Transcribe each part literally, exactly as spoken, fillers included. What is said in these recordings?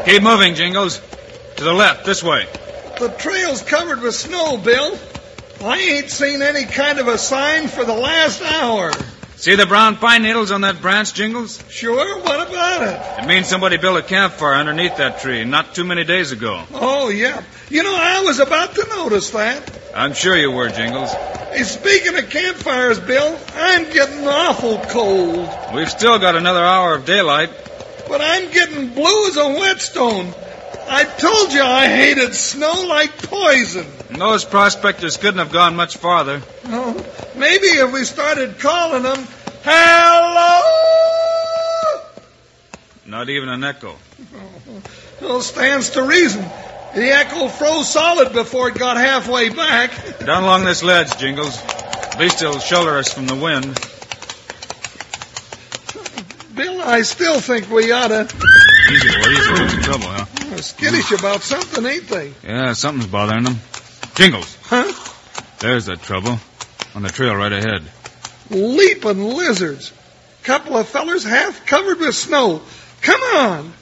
Keep moving, Jingles. To the left, this way. The trail's covered with snow, Bill. I ain't seen any kind of a sign for the last hour. See the brown pine needles on that branch, Jingles? Sure, what about it? It means somebody built a campfire underneath that tree not too many days ago. Oh, yeah. You know, I was about to notice that. I'm sure you were, Jingles. Hey, speaking of campfires, Bill, I'm getting awful cold. We've still got another hour of daylight. But I'm getting blue as a whetstone. I told you I hated snow like poison. And those prospectors couldn't have gone much farther. Oh, maybe if we started calling them, hello! Not even an echo. Oh, well, stands to reason. The echo froze solid before it got halfway back. Down along this ledge, Jingles. At least it'll shelter us from the wind. Bill, I still think we oughta... Easy, boy, easy. What's the trouble, huh? They're skittish about something, ain't they? Yeah, something's bothering them. Jingles. Huh? There's the trouble. On the trail right ahead. Leaping lizards. Couple of fellers half covered with snow. Come on.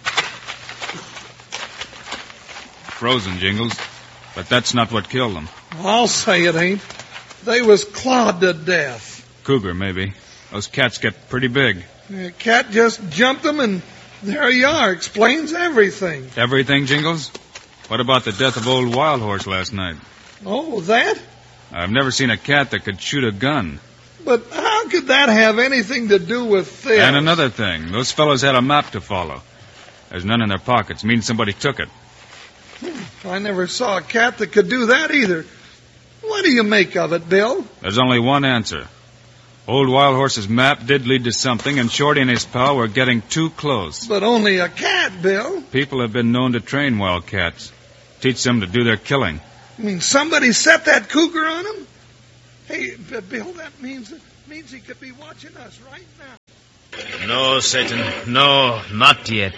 Frozen, Jingles. But that's not what killed them. I'll say it ain't. They was clawed to death. Cougar, maybe. Those cats get pretty big. The cat just jumped them, and there you are. Explains everything. Everything, Jingles? What about the death of old Wild Horse last night? Oh, that? I've never seen a cat that could shoot a gun. But how could that have anything to do with this? And another thing. Those fellows had a map to follow. There's none in their pockets. Means somebody took it. I never saw a cat that could do that either. What do you make of it, Bill? There's only one answer. Old Wild Horse's map did lead to something, and Shorty and his pal were getting too close. But only a cat, Bill. People have been known to train wildcats. Teach them to do their killing. I mean, somebody set that cougar on him? Hey, Bill, that means means he could be watching us right now. No, Satan. No, not yet.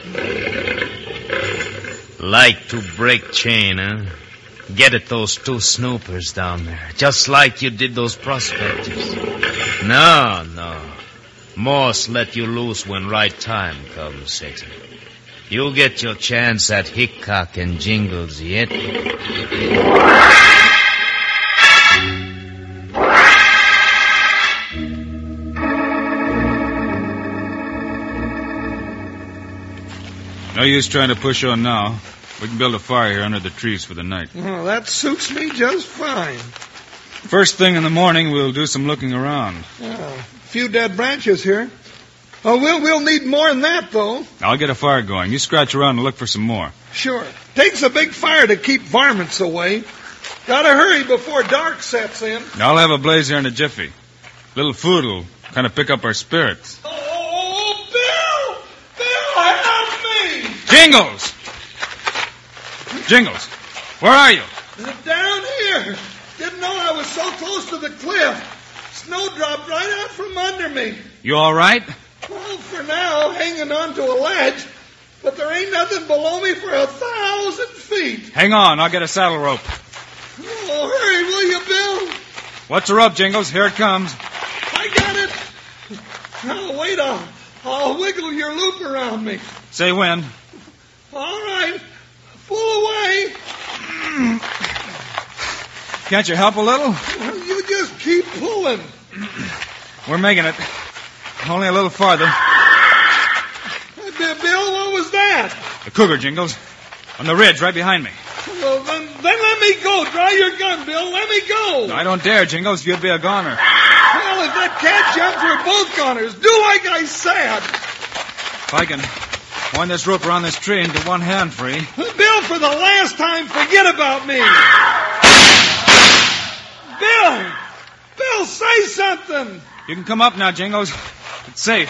Like to break chain, huh? Get at those two snoopers down there, just like you did those prospectors. No, no. Moss let you loose when right time comes, Satan. You'll get your chance at Hickok and Jingles yet. No use trying to push on now. We can build a fire here under the trees for the night. Oh, that suits me just fine. First thing in the morning, we'll do some looking around. Yeah, a few dead branches here. Oh, we'll, we'll need more than that, though. I'll get a fire going. You scratch around and look for some more. Sure. Takes a big fire to keep varmints away. Gotta hurry before dark sets in. I'll have a blaze here in a jiffy. Little food will kind of pick up our spirits. Oh, Bill! Bill, help me! Jingles! Jingles, where are you? Down here. Didn't know I was so close to the cliff. Snow dropped right out from under me. You all right? Well, for now, hanging on to a ledge. But there ain't nothing below me for a thousand feet. Hang on, I'll get a saddle rope. Oh, hurry, will you, Bill? What's the rope, Jingles? Here it comes. I got it. Now, wait, I'll, I'll wiggle your loop around me. Say when. All right. Pull away. Can't you help a little? You just keep pulling. We're making it. Only a little farther. Bill, what was that? The cougar, Jingles. On the ridge right behind me. Well, then, then let me go. Draw your gun, Bill. Let me go. No, I don't dare, Jingles. You'd be a goner. Well, if that cat jumps, we're both goners. Do like I said. If I can wind this rope around this tree and get one hand free. Bill, for the last time, forget about me. Bill! Bill, say something. You can come up now, Jingles. It's safe.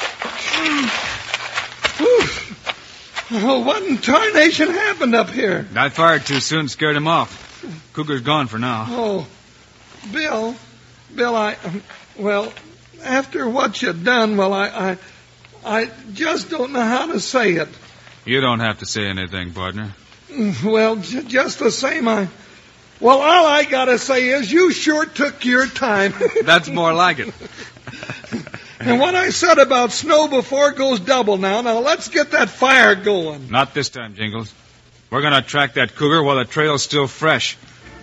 Oh, what in tarnation happened up here? I fired too soon, scared him off. Cougar's gone for now. Oh, Bill, Bill, I, well, after what you've done, well, I, I, I just don't know how to say it. You don't have to say anything, partner. Well, j- just the same, I, well, all I gotta say is you sure took your time. That's more like it. And what I said about snow before goes double now. Now, let's get that fire going. Not this time, Jingles. We're going to track that cougar while the trail's still fresh.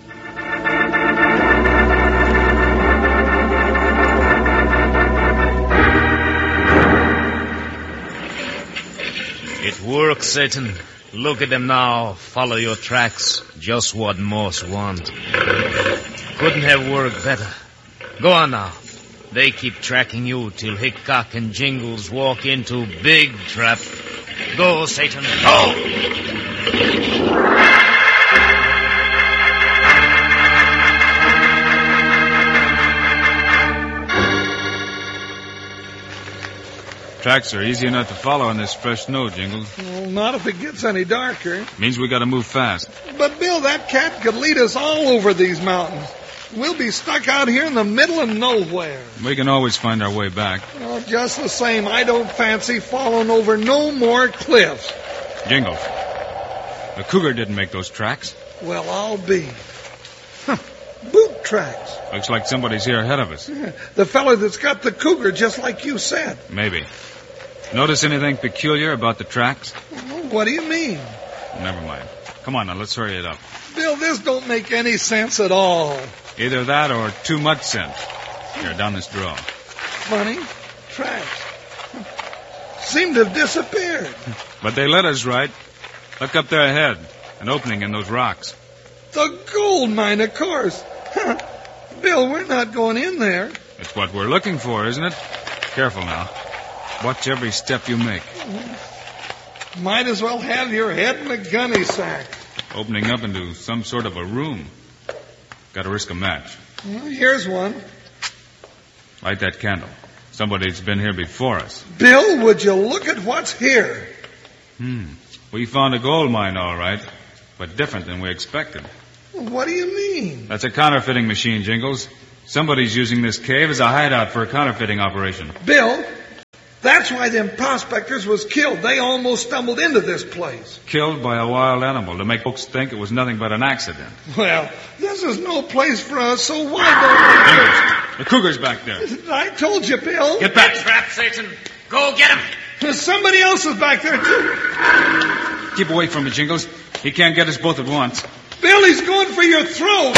It works, Satan. Look at them now. Follow your tracks. Just what Morse want. Couldn't have worked better. Go on now. They keep tracking you till Hickok and Jingles walk into big trap. Go, Satan, go! Tracks are easy enough to follow in this fresh snow, Jingles. Well, not if it gets any darker. Means we got to move fast. But, Bill, that cat could lead us all over these mountains. We'll be stuck out here in the middle of nowhere. We can always find our way back. Oh, just the same, I don't fancy falling over no more cliffs. Jingles, the cougar didn't make those tracks. Well, I'll be. Huh. Boot tracks. Looks like somebody's here ahead of us. The fella that's got the cougar, just like you said. Maybe. Notice anything peculiar about the tracks? Well, what do you mean? Never mind. Come on now, let's hurry it up. Bill, this don't make any sense at all. Either that or too much sense. Here, down this draw. Funny. Tracks. Seem to have disappeared. But they led us right. Look up there ahead. An opening in those rocks. The gold mine, of course. Bill, we're not going in there. It's what we're looking for, isn't it? Careful now. Watch every step you make. Might as well have your head in a gunny sack. Opening up into some sort of a room. Got to risk a match. Well, here's one. Light that candle. Somebody's been here before us. Bill, would you look at what's here? Hmm. We found a gold mine, all right, but different than we expected. What do you mean? That's a counterfeiting machine, Jingles. Somebody's using this cave as a hideout for a counterfeiting operation. Bill, that's why them prospectors was killed. They almost stumbled into this place. Killed by a wild animal to make folks think it was nothing but an accident. Well, this is no place for us, so why don't Jingles, the cougar's back there. we... I told you, Bill. Get back, trap, Satan. Go get him. There's somebody else is back there, too. Keep away from me, Jingles. He can't get us both at once. Bill, he's going for your throat.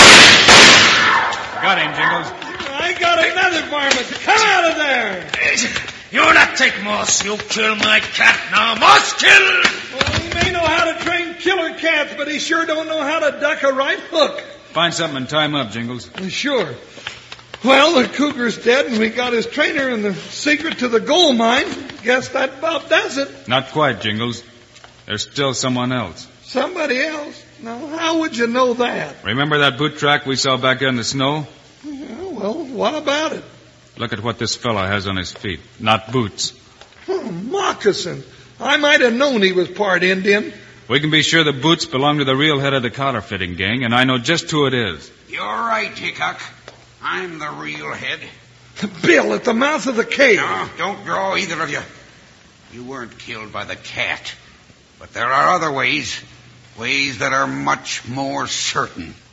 Got him, Jingles. I got another varmint. Come out of there. You're not take Moss. You kill my cat now. Moss, kill! Well, he may know how to train killer cats, but he sure don't know how to duck a right hook. Find something and tie him up, Jingles. Sure. Well, the cougar's dead, and we got his trainer and the secret to the gold mine. Guess that about does it. Not quite, Jingles. There's still someone else. Somebody else? Now, how would you know that? Remember that boot track we saw back there in the snow? Yeah, well, what about it? Look at what this fellow has on his feet. Not boots. Oh, moccasin. I might have known he was part Indian. We can be sure the boots belong to the real head of the counterfeiting gang, and I know just who it is. You're right, Hickok. I'm the real head. Bill, at the mouth of the cave. No, don't draw, either of you. You weren't killed by the cat. But there are other ways. Ways that are much more certain.